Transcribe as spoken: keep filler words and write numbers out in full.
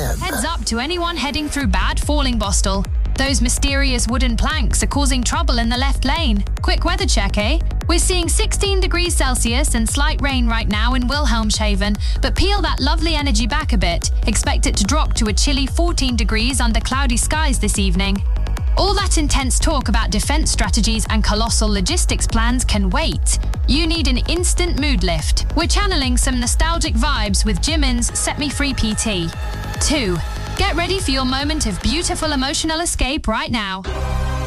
Heads up to anyone heading through bad falling Bostel. Those mysterious wooden planks are causing trouble in the left lane. Quick weather check, eh? We're seeing sixteen degrees Celsius and slight rain right now in Wilhelmshaven, but peel that lovely energy back a bit. Expect it to drop to a chilly fourteen degrees under cloudy skies this evening. All that intense talk about defense strategies and colossal logistics plans can wait. You need an instant mood lift. We're channeling some nostalgic vibes with Jimin's Set Me Free P T. two. Get ready for your moment of beautiful emotional escape right now.